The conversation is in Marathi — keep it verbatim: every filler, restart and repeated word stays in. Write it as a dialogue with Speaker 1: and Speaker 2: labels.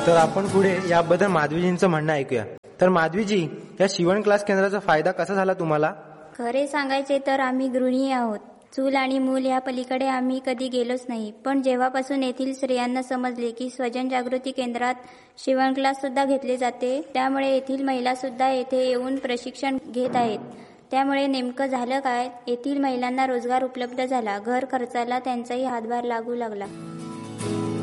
Speaker 1: तर आपण पुढे याबद्दल माधवीजींचं म्हणणं ऐकूया. तर माधवीजी, या शिवण क्लास केंद्राचा फायदा कसा झाला तुम्हाला?
Speaker 2: खरे सांगायचे तर आम्ही गृहिणी आहोत. चूल आणि मूल या पलीकडे आम्ही कधी गेलोच नाही. पण जेव्हापासून येथील स्त्रियांना समजले की स्वजन जागृती केंद्रात शिवण क्लास सुद्धा घेतले जाते, त्यामुळे येथील महिला सुद्धा येथे येऊन प्रशिक्षण घेत आहेत. त्यामुळे नेमकं झालं काय, येथील महिलांना रोजगार उपलब्ध झाला, घर खर्चाला त्यांचाही हातभार लागू लागला.